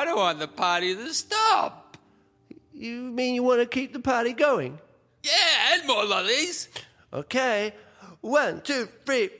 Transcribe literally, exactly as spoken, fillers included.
don't want the party to stop. You mean you want to keep the party going? Yeah, and more lollies. Okay. One, two, three,